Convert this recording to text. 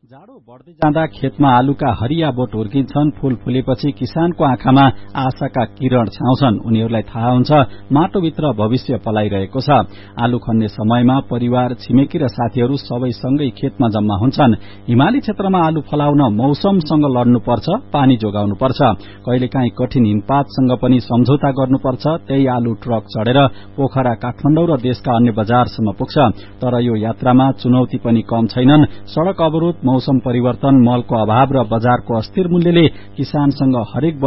जाडो बढ्दै जाँदा खेतमा आलुका हरिया बोट हुर्किन्छन्। फूल फुलेपछि किसानको आँखामा आशाका किरण छाउँछन्। उनीहरूलाई थाहा हुन्छ माटोभित्र भविष्य पलाइरहेको छ। आलु खन्ने समयमा परिवार, छिमेकी र साथीहरू सबै सँगै खेतमा जम्मा हुन्छन्। हिमाली क्षेत्रमा आलु फलाउन मौसमसँग लड्नुपर्छ, पानी जोगाउनुपर्छ। कहिलेकाहीँ कठिन हिमपातसँग पनि सम्झौता गर्नुपर्छ। त्यही आलु ट्रक चढेर पोखरा, काठमाडौँ र देशका अन्य बजारसम्म पुग्छ। तर यो यात्रामा चुनौती पनि कम छैनन्। सड़क अवरोध, मौसम परिवर्तन, मलको अभाव र बजारको अस्थिर मूल्यले किसानसँग हरेक